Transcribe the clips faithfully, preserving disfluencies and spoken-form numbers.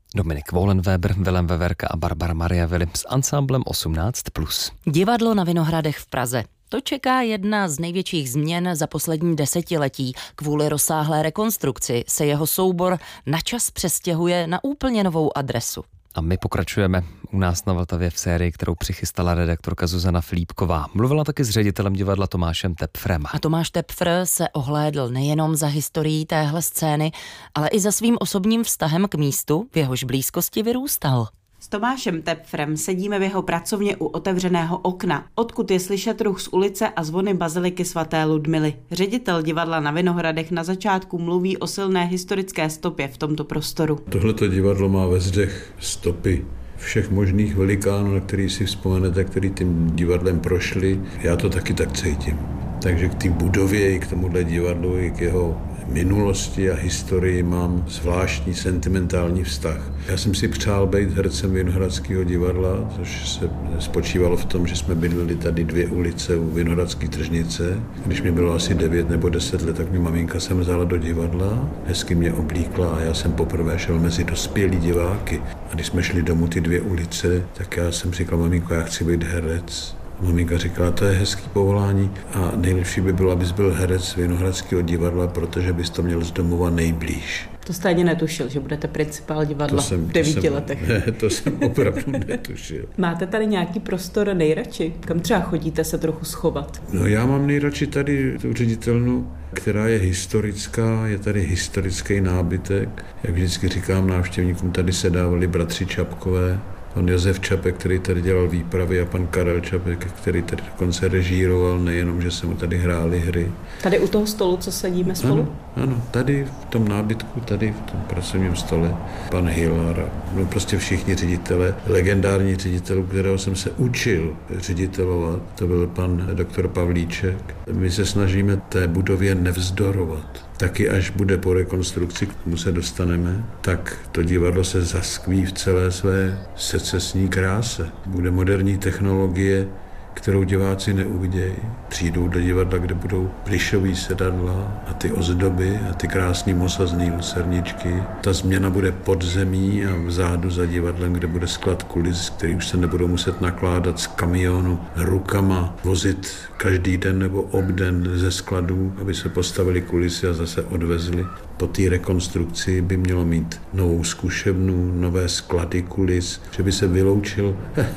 Dominik Wohlenweber, Vilém Veverka a Barbara Mariavili s ansámblem osmnáct plus. Divadlo na Vinohradech v Praze. To čeká jedna z největších změn za poslední desetiletí. Kvůli rozsáhlé rekonstrukci se jeho soubor načas přestěhuje na úplně novou adresu. A my pokračujeme u nás na Vltavě v sérii, kterou přichystala redaktorka Zuzana Filipková. Mluvila taky s ředitelem divadla Tomášem Tepfrem. A Tomáš Tepfr se ohlédl nejenom za historií téhle scény, ale i za svým osobním vztahem k místu, v jehož blízkosti vyrůstal. S Tomášem Tepfrem sedíme v jeho pracovně u otevřeného okna, odkud je slyšet ruch z ulice a zvony baziliky svaté Ludmily. Ředitel divadla na Vinohradech na začátku mluví o silné historické stopě v tomto prostoru. Tohleto divadlo má ve zdech stopy všech možných velikánů, na který si vzpomenete, který tím divadlem prošli. Já to taky tak cítím. Takže k té budově i k tomuhle divadlu, i k jeho minulosti a historii mám zvláštní sentimentální vztah. Já jsem si přál být hercem Vinohradského divadla, což se spočívalo v tom, že jsme bydleli tady dvě ulice u Vinohradské tržnice. Když mi bylo asi devět nebo deset let, tak mi maminka sem vzala do divadla, hezky mě oblíkla a já jsem poprvé šel mezi dospělí diváky. A když jsme šli domů ty dvě ulice, tak já jsem říkal, maminko, já chci být herec. Maminka říkala, to je hezký povolání a nejlepší by bylo, abys byl herec Vinohradského divadla, protože bys to měl z domova nejblíž. To jste ani netušil, že budete principál divadla jsem, v devíti jsem, letech. Ne, to jsem opravdu netušil. Máte tady nějaký prostor nejradši? Kam třeba chodíte se trochu schovat? No já mám nejradši tady tu ředitelnu, která je historická, je tady historický nábytek. Jak vždycky říkám návštěvníkům, tady se dávali bratři Čapkové, pan Josef Čapek, který tady dělal výpravy, a pan Karel Čapek, který tady dokonce režíroval, nejenom, že se mu tady hrály hry. Tady u toho stolu, co sedíme spolu? Ano, ano, tady v tom nábytku, tady v tom pracovním stole, pan Hilar, no prostě všichni ředitele, legendární ředitel, kterého jsem se učil ředitelovat, to byl pan doktor Pavlíček. My se snažíme té budově nevzdorovat. Taky až bude po rekonstrukci, k tomu se dostaneme, tak to divadlo se zaskví v celé své secesní kráse. Bude moderní technologie, kterou diváci neuvidějí. Přijdou do divadla, kde budou plišový sedadla a ty ozdoby a ty krásný mosazný lucerničky. Ta změna bude pod zemí a vzadu za divadlem, kde bude sklad kulis, který už se nebudou muset nakládat z kamionu rukama, vozit každý den nebo obden ze skladů, aby se postavili kulisy a zase odvezli. Po té rekonstrukci by mělo mít novou zkušebnu, nové sklady kulis, že by se vyloučil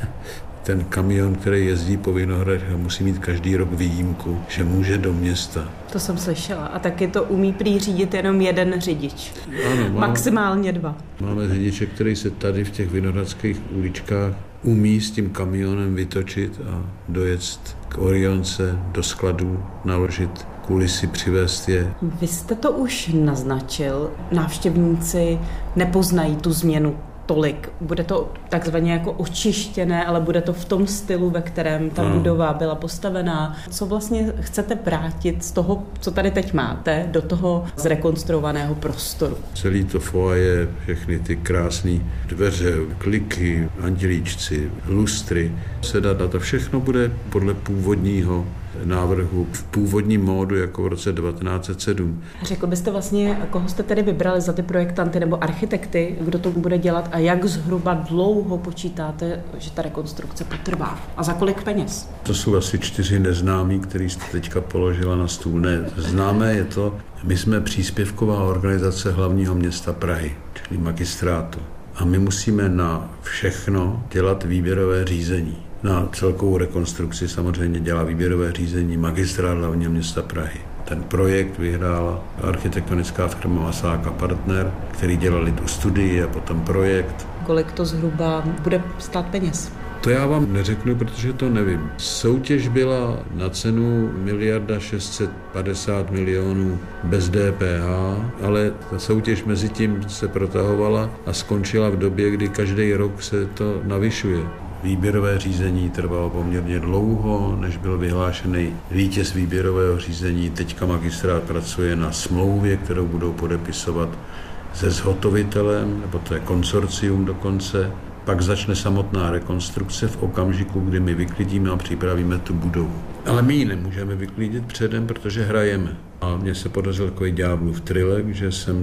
ten kamion, který jezdí po Vinohradech a musí mít každý rok výjimku, že může do města. To jsem slyšela. A taky to umí prý řídit jenom jeden řidič. Ano, máme, maximálně dva. Máme řidiče, který se tady v těch vinohradských uličkách umí s tím kamionem vytočit a dojet k Orionce, do skladu, naložit kulisy, přivést je. Vy jste to už naznačil. Návštěvníci nepoznají tu změnu tolik. Bude to takzvaně jako očištěné, ale bude to v tom stylu, ve kterém ta no. budova byla postavená. Co vlastně chcete vrátit z toho, co tady teď máte, do toho zrekonstruovaného prostoru? Celý to foaje, všechny ty krásné dveře, kliky, andělíčci, lustry, sedadla, to všechno bude podle původního návrhu v původním módu jako v roce devatenáct set sedm. Řekl byste vlastně, koho jste tedy vybrali za ty projektanty nebo architekty, kdo to bude dělat a jak zhruba dlouho počítáte, že ta rekonstrukce potrvá a za kolik peněz? To jsou asi čtyři neznámí, který jste teďka položila na stůl. Ne, známé je to, my jsme příspěvková organizace hlavního města Prahy, čili magistrátu. A my musíme na všechno dělat výběrové řízení. Na celkovou rekonstrukci samozřejmě dělá výběrové řízení magistrát hlavního města Prahy. Ten projekt vyhrála architektonická firma Masák a Partner, který dělali tu studii a potom projekt. Kolik to zhruba bude stát peněz? To já vám neřeknu, protože to nevím. Soutěž byla na cenu miliarda šest set padesát milionů bez D P H, ale ta soutěž mezi tím se protahovala a skončila v době, kdy každý rok se to navyšuje. Výběrové řízení trvalo poměrně dlouho, než byl vyhlášený vítěz výběrového řízení. Teďka magistrát pracuje na smlouvě, kterou budou podepisovat se zhotovitelem, nebo to je konsorcium dokonce. Pak začne samotná rekonstrukce v okamžiku, kdy my vyklidíme a připravíme tu budovu. Ale my ji nemůžeme vyklidit předem, protože hrajeme. A mně se podařil takový ďáblův trilek, že jsem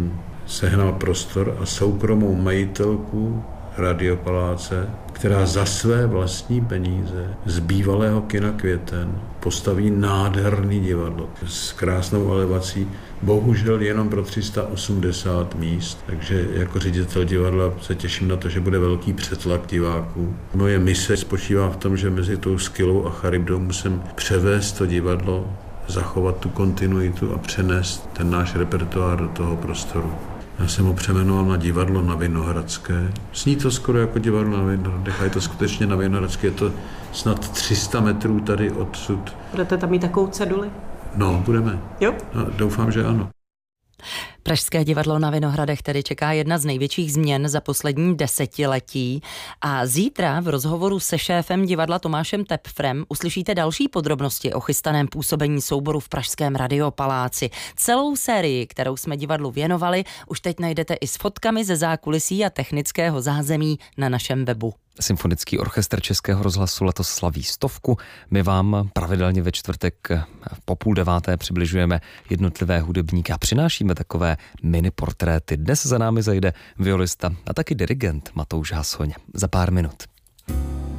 sehnal prostor a soukromou majitelku Radiopaláce, která za své vlastní peníze z bývalého kina Květen postaví nádherný divadlo s krásnou elevací, bohužel jenom pro tři sta osmdesát míst, takže jako ředitel divadla se těším na to, že bude velký přetlak diváků. Moje mise spočívá v tom, že mezi tou Skylou a Charybdou musím převést to divadlo, zachovat tu kontinuitu a přenést ten náš repertoár do toho prostoru. Já jsem ho přeměnoval na divadlo na Vinohradské. Sní to skoro jako divadlo na Vinohradech a je to skutečně na Vinohradské. Je to snad tři sta metrů tady odsud. Budete tam mít takovou ceduli? No, budeme. Jo? No, doufám, že ano. Pražské divadlo na Vinohradech tedy čeká jedna z největších změn za poslední desetiletí a zítra v rozhovoru se šéfem divadla Tomášem Tepfrem uslyšíte další podrobnosti o chystaném působení souboru v pražském Radiopaláci. Celou sérii, kterou jsme divadlu věnovali, už teď najdete i s fotkami ze zákulisí a technického zázemí na našem webu. Symfonický orchestr Českého rozhlasu letos slaví stovku. My vám pravidelně ve čtvrtek po půl deváté přibližujeme jednotlivé hudebníky a přinášíme takové mini portréty. Dnes za námi zajde violista a taky dirigent Matouš Hasoň. Za pár minut.